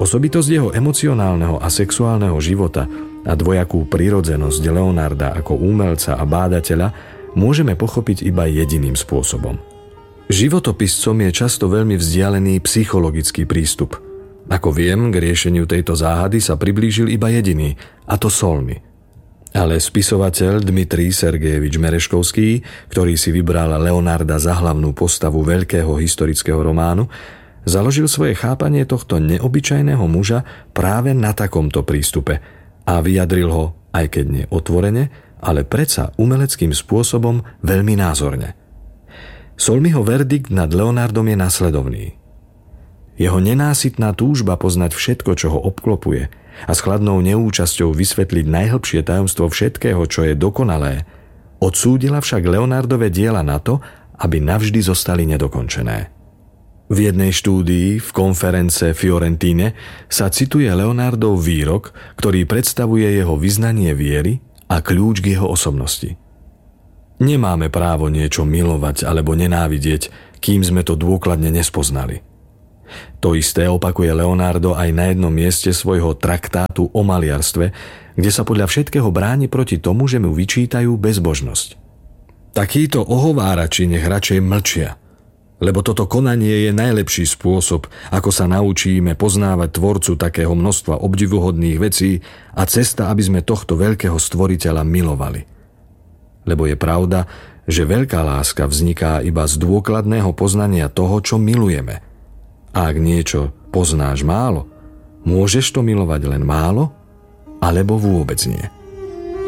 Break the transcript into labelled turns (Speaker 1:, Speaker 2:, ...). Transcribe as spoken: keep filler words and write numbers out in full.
Speaker 1: Osobitosť jeho emocionálneho a sexuálneho života a dvojakú prirodzenosť Leonarda ako umelca a bádateľa môžeme pochopiť iba jediným spôsobom. Životopiscom je často veľmi vzdialený psychologický prístup. Ako viem, k riešeniu tejto záhady sa priblížil iba jediný, a to Solmy. Ale spisovateľ Dmitrij Sergejevič Mereškovský, ktorý si vybral Leonarda za hlavnú postavu veľkého historického románu, založil svoje chápanie tohto neobyčajného muža práve na takomto prístupe a vyjadril ho, aj keď nie otvorene, ale predsa umeleckým spôsobom veľmi názorne. Solmyho verdikt nad Leonardom je nasledovný. Jeho nenásytná túžba poznať všetko, čo ho obklopuje, a s chladnou neúčasťou vysvetliť najhlbšie tajomstvo všetkého, čo je dokonalé, odsúdila však Leonardove diela na to, aby navždy zostali nedokončené. V jednej štúdii v konference Fiorentíne sa cituje Leonardov výrok, ktorý predstavuje jeho vyznanie viery a kľúč k jeho osobnosti. Nemáme právo niečo milovať alebo nenávidieť, kým sme to dôkladne nespoznali. To isté opakuje Leonardo aj na jednom mieste svojho traktátu o maliarstve, kde sa podľa všetkého bráni proti tomu, že mu vyčítajú bezbožnosť. Takíto ohovárači nech radšej mlčia, lebo toto konanie je najlepší spôsob, ako sa naučíme poznávať tvorcu takého množstva obdivuhodných vecí a cesta, aby sme tohto veľkého stvoriteľa milovali. Lebo je pravda, že veľká láska vzniká iba z dôkladného poznania toho, čo milujeme. A ak niečo poznáš málo, môžeš to milovať len málo, alebo vôbec nie.